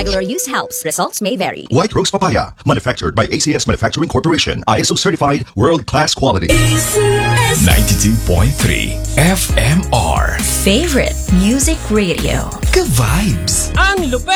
Regular use helps. Results may vary. White Rose Papaya, manufactured by ACS Manufacturing Corporation. ISO certified, world-class quality. ACS 92.3 FMR. Favorite Music Radio. Ka-vibes. Ang lupit!